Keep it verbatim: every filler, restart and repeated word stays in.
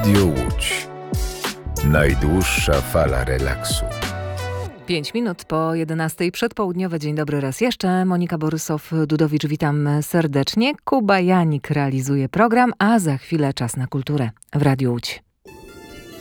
Radio Łódź. Najdłuższa fala relaksu. Pięć minut po jedenastej, przedpołudniowe. Dzień dobry raz jeszcze. Monika Borysow-Dudowicz, witam serdecznie. Kuba Janik realizuje program, a za chwilę czas na kulturę w Radiu Łódź.